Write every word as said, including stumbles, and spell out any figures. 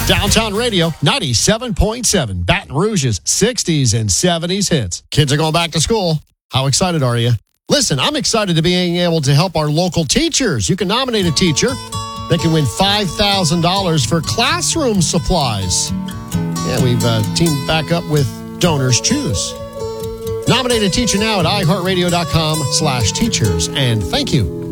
Downtown Radio, ninety-seven point seven. Baton Rouge's sixties and seventies hits. Kids are going back to school. How excited are you? Listen, I'm excited to being able to help our local teachers. You can nominate a teacher. They can win five thousand dollars for classroom supplies. Yeah, we've uh, teamed back up with Donors Choose. Nominate a teacher now at iHeartRadio.com slash teachers. And thank you.